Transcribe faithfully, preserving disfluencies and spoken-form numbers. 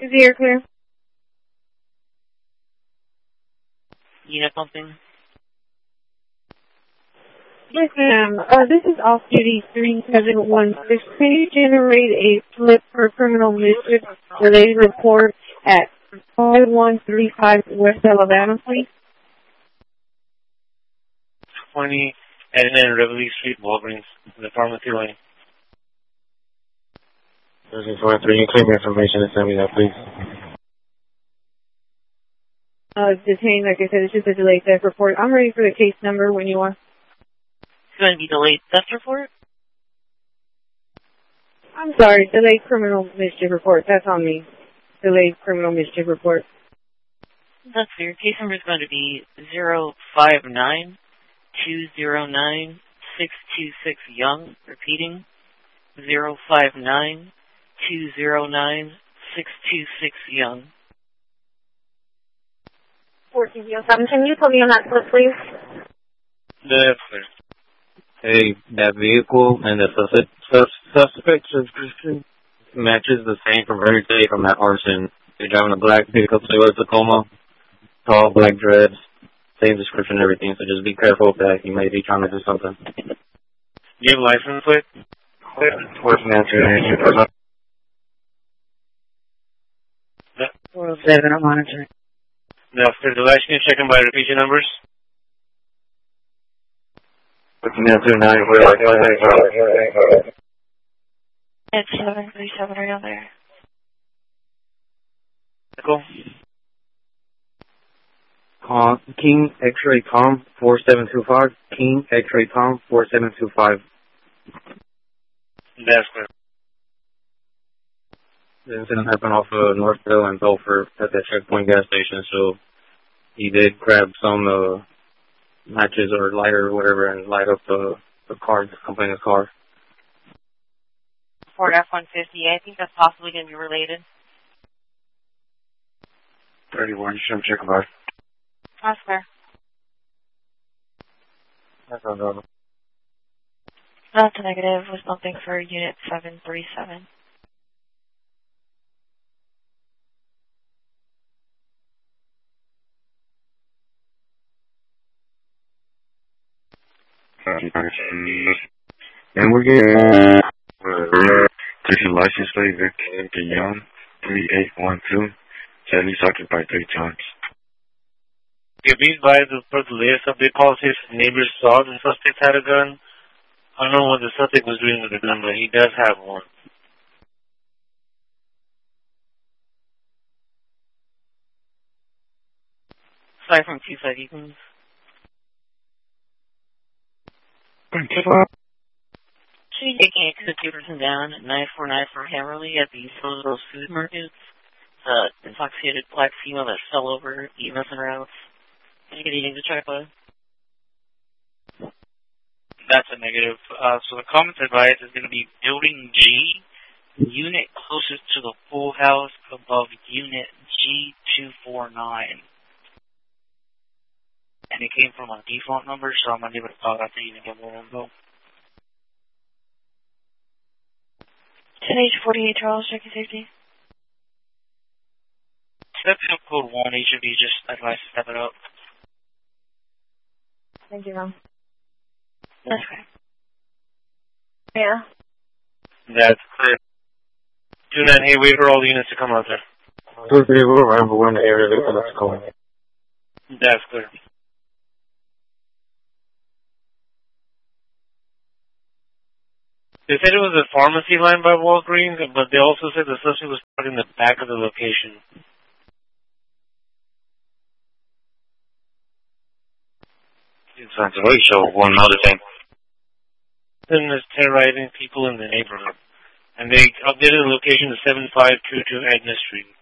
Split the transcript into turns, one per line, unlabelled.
Is the air clear?
Unit pumping.
Yes, ma'am. Uh, this is off-duty three seven one six. Can you generate a slip for criminal mischief related report at five one three five West Alabama, please?
twenty Edna and Reveille Street, Walgreens, the pharmacy lane.
Thirteen twenty-three, you claim your information and send me that, please.
Uh, detained, like I said, it's just a delayed theft report. I'm ready for the case number when you are.
It's going to be delayed theft report?
I'm sorry, delayed criminal mischief report. That's on me. Delayed criminal mischief report.
That's clear. Case number is going to be zero five nine two zero nine six two six Young. Repeating, zero five nine two zero nine six two six Young.
fourteen oh seven. Can you tell me on that slip, please?
That's clear.
Hey, that vehicle and the sus- sus- suspect's description matches the same from every day from that arson. They're driving a black pickup Toyota Tacoma, tall black dreads, same description and everything, so just be careful with that. You may be trying to do something.
You have a license plate?
What's the answer?
four oh seven, I'm monitoring.
That's clear. The license, can you check them by repeat numbers?
What's the answer? Nine,
It's seven three seven, are you on there?
Cool.
Com, King X-Ray Tom four seven two five. King X-Ray Tom four seven two five.
That's clear.
The incident happened off of Northville and Belfort at that checkpoint gas station, so he did grab some uh, matches or lighter or whatever and light up the, the car, the company's car.
Ford F one fifty, I think that's possibly going to be related.
thirty-one, you should check about it.
That's fair.
That's not normal.
That's a negative with something for unit seven three seven.
And we're getting uh, taking license plate Victor Young, three eight one two, at least occupied three times.
Okay, please by the, for the latest update call, his neighbors saw the suspect had a gun. I don't know what the suspect was doing with the gun, but he does have one.
Sorry from two five Eagles. Should be taking a two person down at nine four nine for Hammerly at the Roseville Food Markets. Uh, intoxicated black female that fell over, eating messing around. Can you get anything to check with?
That's a negative. Uh, so the comment advice is going to be Building G, unit closest to the pool house above Unit G two four nine. And it came from a default number, so I'm going to give it a call after you get more info.
ten H forty-eight Charles, check your safety.
Step up code one, H should be just advised to step it up.
Thank you, Mom.
That's right.
Yeah.
That's clear. two nine, hey, wait for all the units to come out there.
Two three, we're around, but we're in the area that let's go.
That's clear. They said it was a pharmacy line by Walgreens, but they also said the suspect was parked in the back of the location.
Sounds very show one other thing.
Then is terrorizing people in the neighborhood. And they updated the location to seven five two two Edna Street.